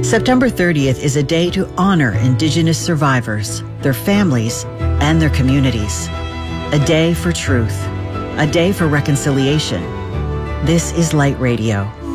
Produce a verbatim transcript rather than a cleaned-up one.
September thirtieth is a day to honor Indigenous survivors, their families, and their communities. A day for truth. A day for reconciliation. This is Light Radio.